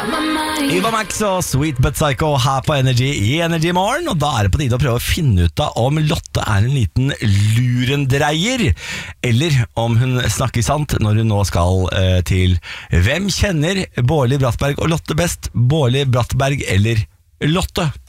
Eva Max og Sweet But Psycho her på Energy i Energy Morgen. Og da det på tide å prøve å finne ut av om Lotte en liten lurendreier, eller om hun snakker sant når hun nå skal til Hvem kjenner Bårli Brattberg og Lotte best? Bårli Brattberg eller Lotte?